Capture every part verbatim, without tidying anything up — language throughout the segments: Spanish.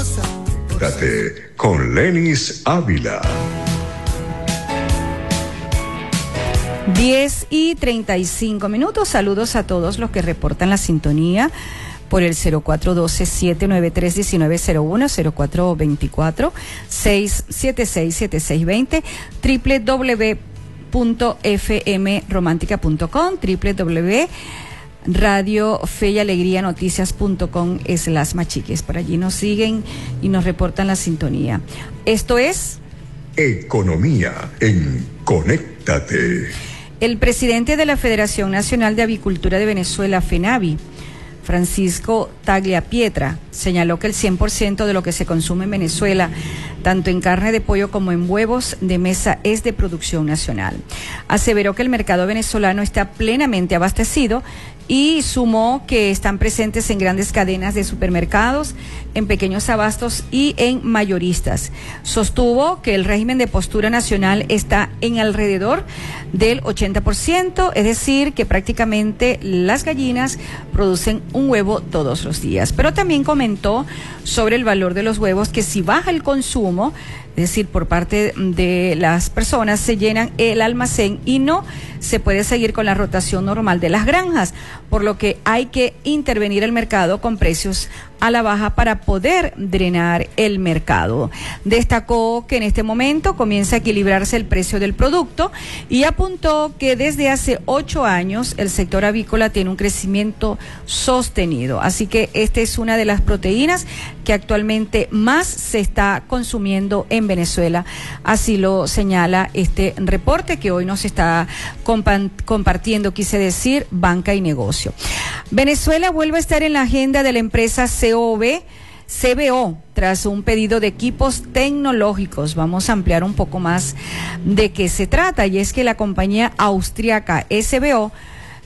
Date con Lenis Ávila. diez y treinta y cinco minutos. Saludos a todos los que reportan la sintonía por el cero cuatro uno dos, siete nueve tres, uno nueve cero uno, cero cuatro dos cuatro, seis siete seis, siete seis dos cero, doble u doble u doble u punto f m romántica punto com, doble u doble u doble u punto radio fe y alegría noticias punto com slash machiques. Por allí nos siguen y nos reportan la sintonía. Esto es Economía en Conéctate. El presidente de la Federación Nacional de Avicultura de Venezuela, FENAVI, Francisco Tagliapietra, señaló que el cien por ciento de lo que se consume en Venezuela, tanto en carne de pollo como en huevos de mesa, es de producción nacional. Aseveró que el mercado venezolano está plenamente abastecido y sumó que están presentes en grandes cadenas de supermercados, en pequeños abastos y en mayoristas. Sostuvo que el régimen de postura nacional está en alrededor del ochenta por ciento, es decir, que prácticamente las gallinas producen un huevo todos los días. Pero también comentó sobre el valor de los huevos, que si baja el consumo, es decir, por parte de las personas, se llenan el almacén y no se puede seguir con la rotación normal de las granjas, por lo que hay que intervenir el mercado con precios a la baja para poder drenar el mercado. Destacó que en este momento comienza a equilibrarse el precio del producto y apuntó que desde hace ocho años el sector avícola tiene un crecimiento sostenido. Así que esta es una de las proteínas que actualmente más se está consumiendo en Venezuela. Así lo señala este reporte que hoy nos está compa- compartiendo, quise decir, Banca y Negocio. Venezuela vuelve a estar en la agenda de la empresa C O B, C B O, tras un pedido de equipos tecnológicos. Vamos a ampliar un poco más de qué se trata, y es que la compañía austriaca S B O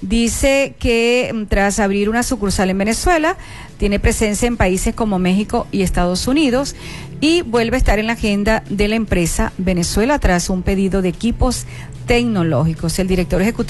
dice que tras abrir una sucursal en Venezuela, tiene presencia en países como México y Estados Unidos y vuelve a estar en la agenda de la empresa Venezuela tras un pedido de equipos tecnológicos. El director ejecutivo